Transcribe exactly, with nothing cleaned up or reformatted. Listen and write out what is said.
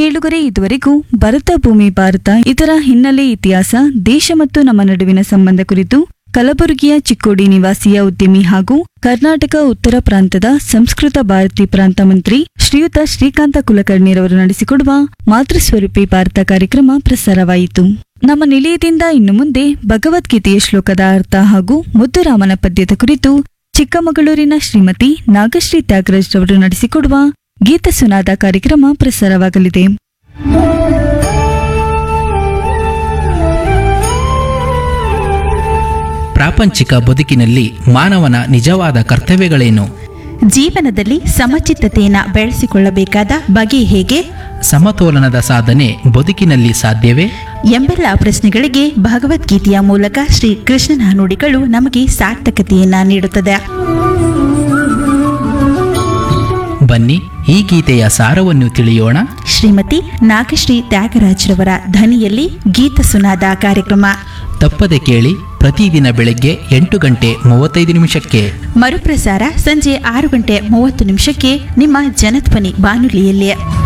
ಕೇಳುಗರೆ, ಇದುವರೆಗೂ ಭರತ ಭೂಮಿ ಭಾರತ ಇದರ ಹಿನ್ನೆಲೆ, ಇತಿಹಾಸ, ದೇಶ ಮತ್ತು ನಮ್ಮ ನಡುವಿನ ಸಂಬಂಧ ಕುರಿತು ಕಲಬುರಗಿಯ ಚಿಕ್ಕೋಡಿ ನಿವಾಸಿಯ ಉದ್ಯಮಿ ಹಾಗೂ ಕರ್ನಾಟಕ ಉತ್ತರ ಪ್ರಾಂತದ ಸಂಸ್ಕೃತ ಭಾರತಿ ಪ್ರಾಂತ ಮಂತ್ರಿ ಶ್ರೀಯುತ ಶ್ರೀಕಾಂತ ಕುಲಕರ್ಣಿರವರು ನಡೆಸಿಕೊಡುವ ಮಾತೃಸ್ವರೂಪಿ ಭಾರತ ಕಾರ್ಯಕ್ರಮ ಪ್ರಸಾರವಾಯಿತು. ನಮ್ಮ ನಿಲಯದಿಂದ ಇನ್ನು ಮುಂದೆ ಭಗವದ್ಗೀತೆಯ ಶ್ಲೋಕದ ಅರ್ಥ ಹಾಗೂ ಮುದ್ದುರಾಮನ ಪದ್ಯದ ಕುರಿತು ಚಿಕ್ಕಮಗಳೂರಿನ ಶ್ರೀಮತಿ ನಾಗಶ್ರೀ ತ್ಯಾಗರಾಜ್ ರವರು ನಡೆಸಿಕೊಡುವ ಗೀತ ಸುನಾದ ಕಾರ್ಯಕ್ರಮ ಪ್ರಸಾರವಾಗಲಿದೆ. ಪ್ರಾಪಂಚಿಕ ಬದುಕಿನಲ್ಲಿ ಮಾನವನ ನಿಜವಾದ ಕರ್ತವ್ಯಗಳೇನು? ಜೀವನದಲ್ಲಿ ಸಮಚಿತ್ತತೆಯನ್ನು ಬೆಳೆಸಿಕೊಳ್ಳಬೇಕಾದ ಬಗೆ ಹೇಗೆ? ಸಮತೋಲನದ ಸಾಧನೆ ಬದುಕಿನಲ್ಲಿ ಸಾಧ್ಯವೇ ಎಂಬೆಲ್ಲ ಪ್ರಶ್ನೆಗಳಿಗೆ ಭಗವದ್ಗೀತೆಯ ಮೂಲಕ ಶ್ರೀ ಕೃಷ್ಣನ ನುಡಿಗಳು ನಮಗೆ ಸಾರ್ಥಕತೆಯನ್ನ ನೀಡುತ್ತದೆ. ಬನ್ನಿ, ಈ ಗೀತೆಯ ಸಾರವನ್ನು ತಿಳಿಯೋಣ. ಶ್ರೀಮತಿ ನಾಗಶ್ರೀ ತ್ಯಾಗರಾಜ್ರವರ ಧ್ವನಿಯಲ್ಲಿ ಗೀತ ಸುನಾದ ಕಾರ್ಯಕ್ರಮ ತಪ್ಪದೆ ಕೇಳಿ. ಪ್ರತಿದಿನ ಬೆಳಗ್ಗೆ ಎಂಟು ಗಂಟೆ ಮೂವತ್ತೈದು ನಿಮಿಷಕ್ಕೆ, ಮರುಪ್ರಸಾರ ಸಂಜೆ ಆರು ಗಂಟೆ ಮೂವತ್ತು ನಿಮಿಷಕ್ಕೆ ನಿಮ್ಮ ಜನಧ್ವನಿ ಬಾನುಲಿಯಲ್ಲಿ.